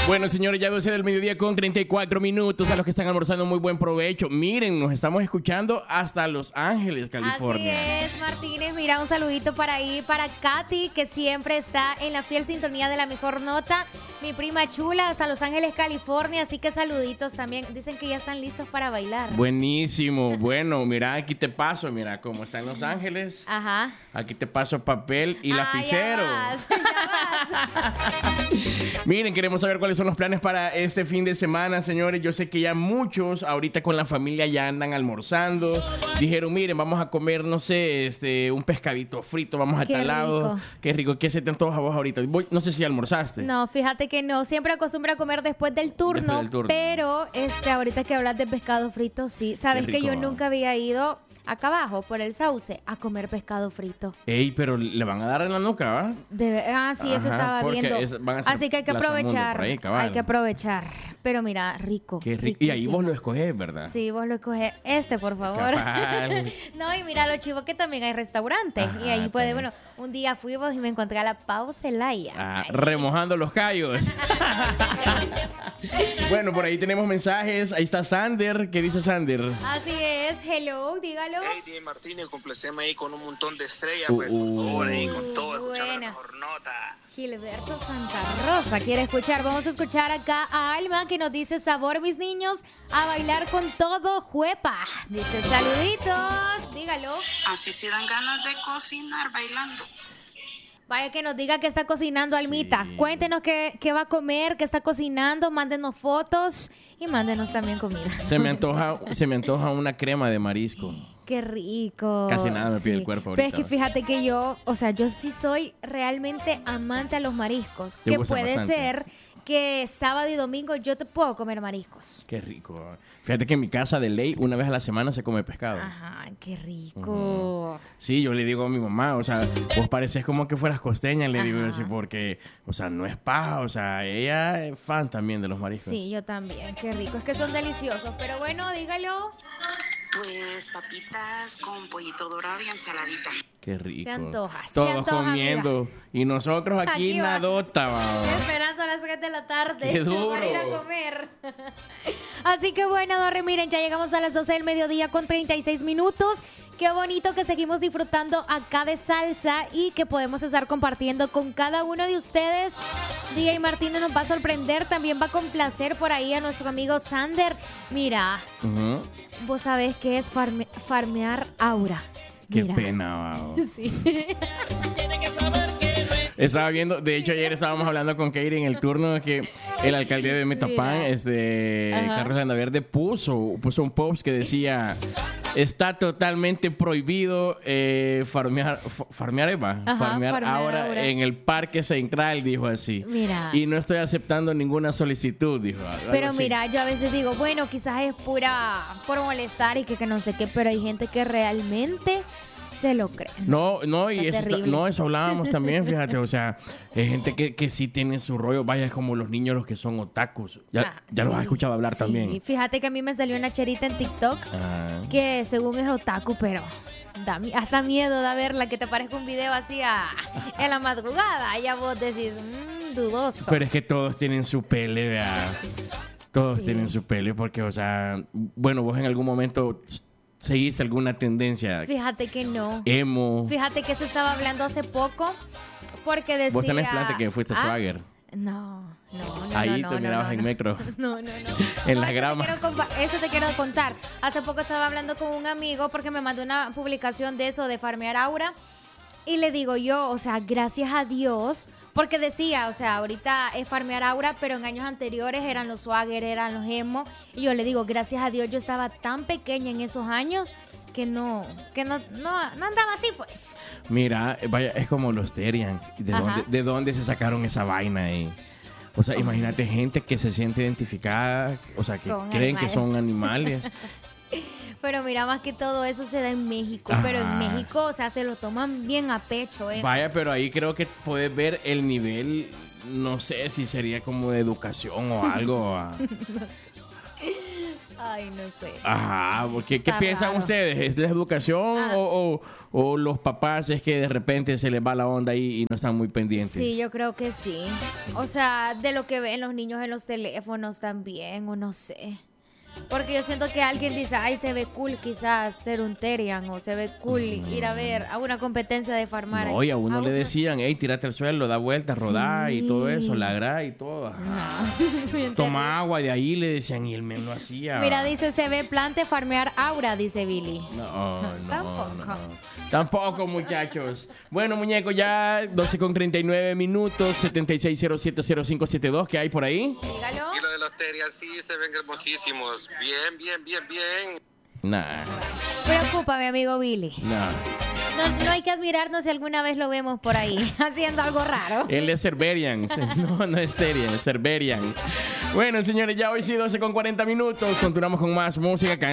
Bueno, señores, ya 12 del mediodía con 34 minutos. A los que están almorzando, muy buen provecho. Miren, nos estamos escuchando hasta Los Ángeles, California. Así es, Martínez. Mira, un saludito para ahí, para Katy, que siempre está en la fiel sintonía de La Mejor Nota. Mi prima chula, hasta Los Ángeles, California. Así que saluditos también. Dicen que ya están listos para bailar. Buenísimo. Bueno, mira, aquí te paso, mira, como está en Los Ángeles. Ajá. Aquí te paso papel y lapicero. Ya vas. Miren, queremos saber cuáles son los planes para este fin de semana, señores. Yo sé que ya muchos ahorita con la familia ya andan almorzando. Dijeron, miren, vamos a comer, no sé, un pescadito frito, vamos a Qué tal lado. rico. Qué rico. ¿Qué se te antoja a vos ahorita? No sé si almorzaste. No, fíjate que no. Siempre acostumbro a comer después del turno. Después del turno. Pero ahorita que hablas de pescado frito, sí. Sabes Qué que rico, yo ¿va? nunca había ido acá abajo, por el Sauce, a comer pescado frito. Ey, pero le van a dar en la nuca, ¿va? Sí, eso Ajá, estaba porque viendo. van a ser Así que hay que Plaza Mundo aprovechar. por ahí, cabal. Hay que aprovechar. Pero mira, rico. Qué rico. Y ahí riquísimo. vos lo escogés, ¿verdad? Sí, vos lo escoges. Por favor. Cabal. No, y mira lo chivo que también hay restaurantes. Ajá, y ahí puede, también. bueno, un día fuimos y me encontré a la Pau Celaya. Ay. Remojando los callos. Bueno, por ahí tenemos mensajes. Ahí está Sander. ¿Qué dice Sander? Así es, hello, dígalo. Hey, DJ Martínez, complaceme ahí con un montón de estrellas, pues, por favor, ahí con todo, escuchando La Buena. Mejor Nota. Gilberto Santa Rosa quiere escuchar. Vamos a escuchar acá a Alma que nos dice: sabor, mis niños, a bailar con todo, juepa. Dice, saluditos, dígalo. Así se dan ganas de cocinar bailando. Vaya que nos diga qué está cocinando Almita. Sí. Cuéntenos qué va a comer, qué está cocinando, mándenos fotos y mándenos también comida. Se me antoja una crema de marisco. Qué rico. Casi nada me pide el cuerpo Pero es ahorita. que fíjate que yo sí soy realmente amante a los mariscos. Te Que gustan puede bastante. ser que sábado y domingo yo te puedo comer mariscos. Qué rico. Fíjate que en mi casa de ley, una vez a la semana se come pescado. Ajá, qué rico. Sí, yo le digo a mi mamá, o sea, vos pareces como que fueras costeña, le digo Ajá. así, porque, o sea, no es paja, o sea, ella es fan también de los mariscos. Sí, yo también, qué rico. Es que son deliciosos. Pero bueno, dígalo. Pues papitas con pollito dorado y ensaladita. Qué rico. Se antoja, se Todos antoja, comiendo. Y nosotros aquí Aquí va. nadota, vamos. Esperando a las 3 de la tarde ¡Qué duro! para ir a comer. Así que bueno, Dorre, miren, ya llegamos a las 12 del mediodía con 36 minutos. Qué bonito que seguimos disfrutando acá de salsa y que podemos estar compartiendo con cada uno de ustedes. DJ Martínez nos va a sorprender, también va a complacer por ahí a nuestro amigo Sander. Mira, Ujú. vos sabés qué es farmear aura. Qué Mira. pena, vamos. Sí. Estaba viendo, de hecho ayer estábamos hablando con Katie en el turno que el alcalde de Metapán, Mira. Ajá. Carlos Landaverde, puso un post que decía: está totalmente prohibido farmear Ajá, farmear ahora ahora. en el Parque Central, dijo así. Mira. Y no estoy aceptando ninguna solicitud, dijo. algo Pero así. mira, yo a veces digo, bueno, quizás es por molestar y que no sé qué, pero hay gente que realmente se lo cree. No, y Está eso, terrible. eso hablábamos también, fíjate, o sea, hay gente que sí tiene su rollo, vaya, es como los niños los que son otakus. Ya los has escuchado hablar sí. también. Fíjate que a mí me salió una cherita en TikTok Ah. que según es otaku, pero hasta miedo da verla, que te parezca un video así en la madrugada. Ya vos decís, dudoso. Pero es que todos tienen su pele, vea. Todos Sí. tienen su pele porque, o sea, bueno, vos en algún momento seguís alguna tendencia Fíjate que no. emo. Fíjate que se estaba hablando hace poco porque decía... Vos tenés planta que fuiste Swagger. No. Ahí no, te mirabas en metro. No. En No, la eso grama. Eso te quiero contar. Hace poco estaba hablando con un amigo porque me mandó una publicación de eso, de farmear aura. Y le digo yo, o sea, gracias a Dios, porque decía, o sea, ahorita es farmear aura, pero en años anteriores eran los swagger, eran los emo. Y yo le digo, gracias a Dios, yo estaba tan pequeña en esos años que no andaba así, pues. Mira, vaya, es como los Terians. Ajá. ¿De dónde se sacaron esa vaina ahí? O sea, imagínate gente que se siente identificada, o sea, que Con creen que animales. son animales. Pero mira, más que todo eso se da en México. Ajá. Pero en México, o sea, se lo toman bien a pecho eso. Vaya, pero ahí creo que puedes ver el nivel, no sé si sería como de educación o algo. Ay, no sé. Ajá, porque ¿qué Está piensan raro. ustedes? ¿Es la educación o los papás es que de repente se les va la onda ahí y no están muy pendientes? Sí, yo creo que sí. O sea, de lo que ven los niños en los teléfonos también, o no sé. Porque yo siento que alguien dice, ay, se ve cool quizás ser un Terian, o se ve cool ir a ver a una competencia de farmar. No, y a uno le decían, hey, tírate al suelo, da vueltas, rodá y todo eso, lagra y todo. Ajá. No. Toma agua, de ahí le decían y el men lo hacía. Mira, dice, se ve plante farmear aura, dice Billy. No, Tampoco. no. Tampoco, muchachos. Bueno, muñeco, ya 12:39 minutos, 76070572, ¿qué hay por ahí? Dígalo. Y lo de los terias sí se ven hermosísimos. Bien. Nah, Preocupa, mi amigo Billy. nah. No hay que admirarnos si alguna vez lo vemos por ahí haciendo algo raro. Él es Cerberian. No es Terian, es Cerberian. Bueno, señores, ya hoy sí 12:40 minutos. Continuamos con más música acá en